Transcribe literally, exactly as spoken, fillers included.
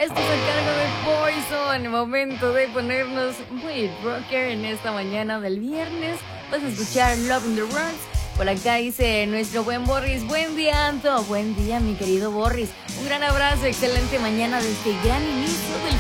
Esto es a cargo de Poison. Momento de ponernos muy rocker en esta mañana del viernes. Vas a escuchar Love in the Rocks. Por acá dice nuestro buen Borris. Buen día, Anto. Buen día, mi querido Borris. Un gran abrazo, excelente mañana de este gran inicio del